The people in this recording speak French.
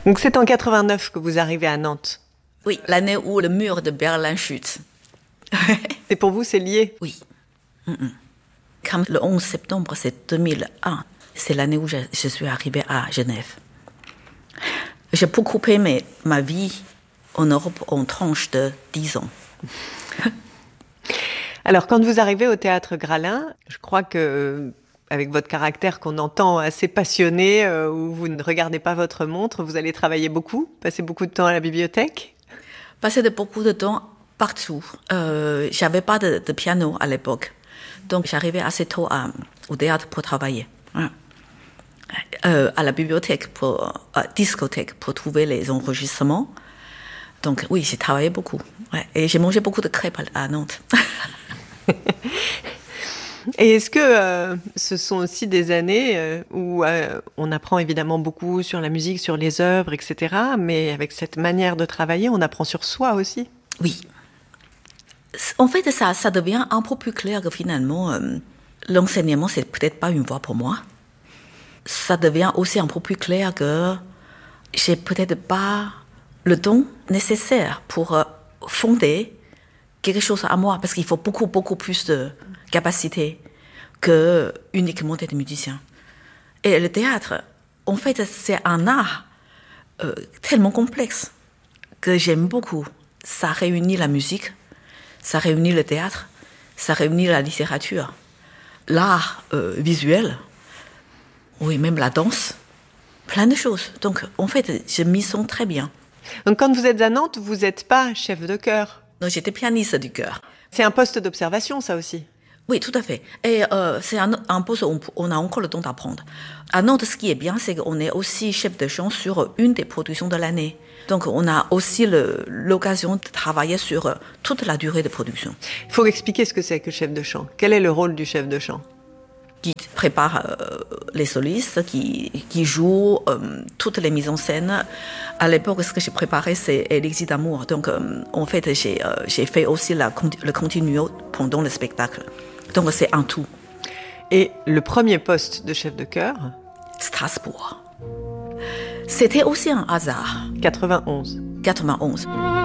Donc c'est en 89 que vous arrivez à Nantes. Oui, l'année où le mur de Berlin chute. Et pour vous, c'est lié? Oui. Comme le 11 septembre, c'est 2001. C'est l'année où je suis arrivée à Genève. J'ai beaucoup aimé ma vie en Europe en tranche de 10 ans. Alors, quand vous arrivez au Théâtre Gralin, je crois que, avec votre caractère qu'on entend assez passionné, où vous ne regardez pas votre montre, vous allez travailler beaucoup, passer beaucoup de temps à la bibliothèque? Passer beaucoup de temps partout. J'avais pas de piano à l'époque. Donc, j'arrivais assez tôt au théâtre pour travailler. À la bibliothèque, discothèque, pour trouver les enregistrements. Donc, oui, j'ai travaillé beaucoup. Ouais. Et j'ai mangé beaucoup de crêpes à Nantes. Et est-ce que ce sont aussi des années où on apprend évidemment beaucoup sur la musique, sur les œuvres, etc. Mais avec cette manière de travailler, on apprend sur soi aussi? Oui. En fait, ça devient un peu plus clair que finalement, l'enseignement, c'est peut-être pas une voie pour moi. Ça devient aussi un peu plus clair que j'ai peut-être pas le don nécessaire pour fonder quelque chose à moi, parce qu'il faut beaucoup, beaucoup plus de capacité que uniquement être musicien. Et le théâtre, en fait, c'est un art tellement complexe que j'aime beaucoup. Ça réunit la musique, ça réunit le théâtre, ça réunit la littérature, l'art visuel, oui, même la danse, plein de choses. Donc, en fait, je m'y sens très bien. Donc, quand vous êtes à Nantes, vous n'êtes pas chef de chœur? Donc, j'étais pianiste du chœur. C'est un poste d'observation, ça aussi? Oui, tout à fait. Et c'est un poste où on a encore le temps d'apprendre. À Nantes, ce qui est bien, c'est qu'on est aussi chef de chant sur une des productions de l'année. Donc, on a aussi l'occasion de travailler sur toute la durée de production. Il faut expliquer ce que c'est que chef de chant. Quel est le rôle du chef de chant? Qui prépare les solistes, qui joue toutes les mises en scène. À l'époque, ce que j'ai préparé, c'est Élixir d'amour. Donc, en fait, j'ai fait aussi le continuo pendant le spectacle. Donc, c'est un tout. Et le premier poste de chef de chœur? Strasbourg. C'était aussi un hasard. 91. 91.